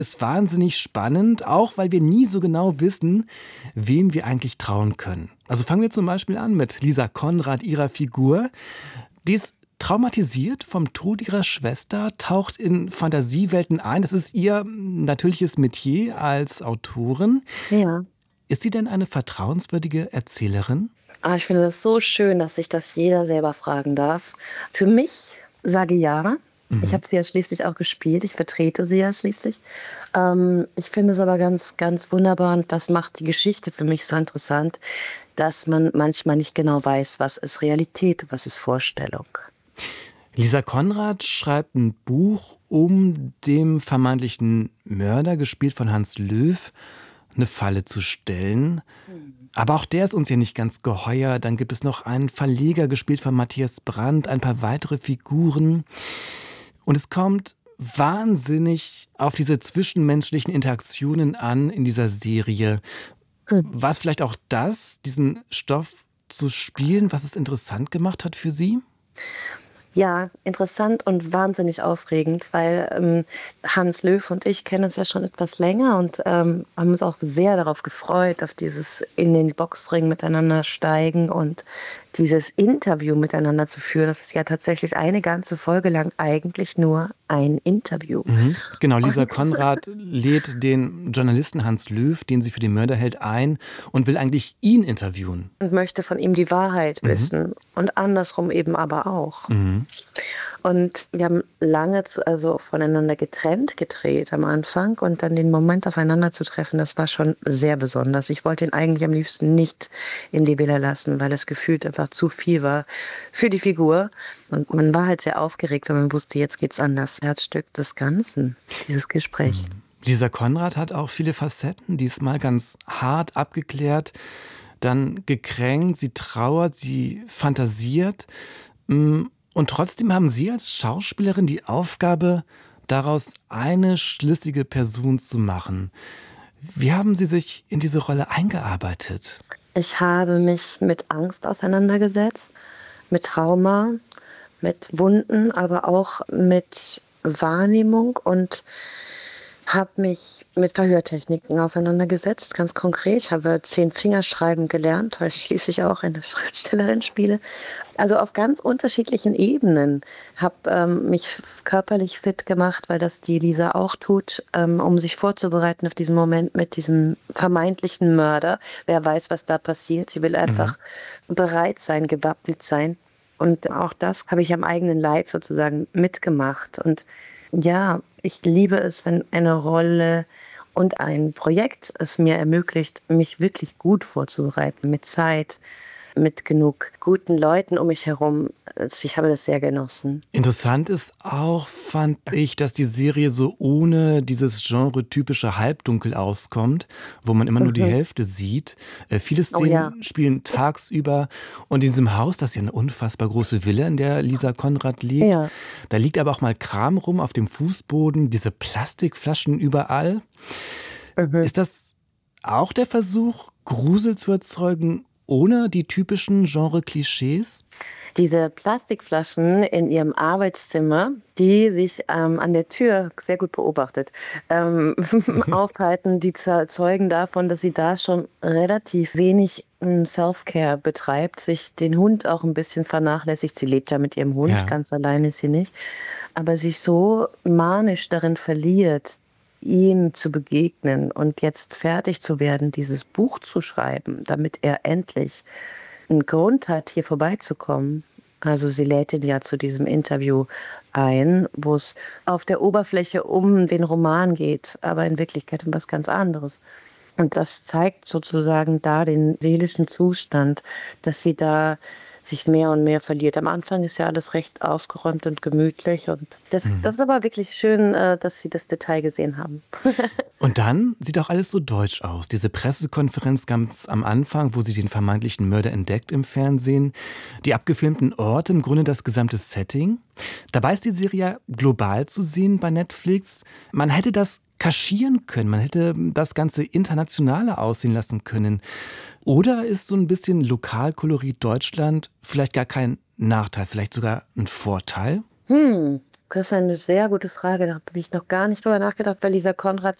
ist wahnsinnig spannend, auch weil wir nie so genau wissen, wem wir eigentlich trauen können. Also fangen wir zum Beispiel an mit Lisa Konrad, ihrer Figur. Die ist traumatisiert vom Tod ihrer Schwester, taucht in Fantasiewelten ein. Das ist ihr natürliches Metier als Autorin. Ja. Ist sie denn eine vertrauenswürdige Erzählerin? Ich finde das so schön, dass sich das jeder selber fragen darf. Für mich sage ja. Ich habe sie ja schließlich auch gespielt. Ich vertrete sie ja schließlich. Ich finde es aber ganz, ganz wunderbar und das macht die Geschichte für mich so interessant, dass man manchmal nicht genau weiß, was ist Realität, was ist Vorstellung. Lisa Konrad schreibt ein Buch, um dem vermeintlichen Mörder, gespielt von Hans Löw, eine Falle zu stellen. Aber auch der ist uns ja nicht ganz geheuer. Dann gibt es noch einen Verleger, gespielt von Matthias Brandt, ein paar weitere Figuren. Und es kommt wahnsinnig auf diese zwischenmenschlichen Interaktionen an in dieser Serie. War es vielleicht auch das, diesen Stoff zu spielen, was es interessant gemacht hat für Sie? Ja, interessant und wahnsinnig aufregend, weil Hans Löw und ich kennen uns ja schon etwas länger und haben uns auch sehr darauf gefreut, auf dieses in den Boxring miteinander steigen und dieses Interview miteinander zu führen. Das ist ja tatsächlich eine ganze Folge lang eigentlich nur ein Interview. Genau, Lisa Und Konrad lädt den Journalisten Hans Löw, den sie für den Mörder hält, ein und will eigentlich ihn interviewen. und möchte von ihm die Wahrheit wissen und andersrum eben aber auch. Und wir haben lange also voneinander getrennt gedreht am Anfang und dann den Moment aufeinander zu treffen, das war schon sehr besonders. Ich wollte ihn eigentlich am liebsten nicht in die Villa lassen, weil das gefühlt einfach zu viel war für die Figur. Und man war halt sehr aufgeregt, weil man wusste, jetzt geht's an das Herzstück des Ganzen, dieses Gespräch. Lisa Konrad hat auch viele Facetten, diesmal ganz hart abgeklärt, dann gekränkt, sie trauert, sie fantasiert. Und trotzdem haben Sie als Schauspielerin die Aufgabe, daraus eine schlüssige Person zu machen. Wie haben Sie sich in diese Rolle eingearbeitet? Ich habe mich mit Angst auseinandergesetzt, mit Trauma, mit Wunden, aber auch mit Wahrnehmung und habe mich mit Verhörtechniken auseinandergesetzt, ganz konkret. Ich habe 10 Fingerschreiben gelernt, weil ich schließlich auch eine Schriftstellerin spiele. Also auf ganz unterschiedlichen Ebenen. Habe mich körperlich fit gemacht, weil das die Lisa auch tut, um sich vorzubereiten auf diesen Moment mit diesem vermeintlichen Mörder. Wer weiß, was da passiert. Sie will einfach bereit sein, gewappnet sein. Und auch das habe ich am eigenen Leib sozusagen mitgemacht. Und ja, ich liebe es, wenn eine Rolle und ein Projekt es mir ermöglicht, mich wirklich gut vorzubereiten, mit Zeit, mit genug guten Leuten um mich herum. Also ich habe das sehr genossen. Interessant ist auch, fand ich, dass die Serie so ohne dieses genre-typische Halbdunkel auskommt, wo man immer nur die Hälfte sieht. Viele Oh ja. Szenen spielen tagsüber und in diesem Haus, das ist ja eine unfassbar große Villa, in der Lisa Konrad lebt. Ja. Da liegt aber auch mal Kram rum auf dem Fußboden, diese Plastikflaschen überall. Ist das auch der Versuch, Grusel zu erzeugen, ohne die typischen Genre-Klischees? Diese Plastikflaschen in ihrem Arbeitszimmer, die sich an der Tür sehr gut beobachtet, aufhalten, die zeugen davon, dass sie da schon relativ wenig Self-Care betreibt, sich den Hund auch ein bisschen vernachlässigt. Sie lebt ja mit ihrem Hund, Ja. ganz allein ist sie nicht, aber sich so manisch darin verliert, ihm zu begegnen und jetzt fertig zu werden, dieses Buch zu schreiben, damit er endlich einen Grund hat, hier vorbeizukommen. Also sie lädt ihn ja zu diesem Interview ein, wo es auf der Oberfläche um den Roman geht, aber in Wirklichkeit um was ganz anderes. Und das zeigt sozusagen da den seelischen Zustand, dass sie da sich mehr und mehr verliert. Am Anfang ist ja alles recht ausgeräumt und gemütlich und das ist aber wirklich schön, dass Sie das Detail gesehen haben. Und dann sieht auch alles so deutsch aus. Diese Pressekonferenz ganz am Anfang, wo sie den vermeintlichen Mörder entdeckt im Fernsehen. Die abgefilmten Orte, im Grunde das gesamte Setting. Dabei ist die Serie ja global zu sehen bei Netflix. Man hätte das kaschieren können, man hätte das Ganze internationaler aussehen lassen können. Oder ist so ein bisschen Lokalkolorit Deutschland vielleicht gar kein Nachteil, vielleicht sogar ein Vorteil? Das ist eine sehr gute Frage. Da habe ich noch gar nicht drüber nachgedacht, weil Lisa Konrad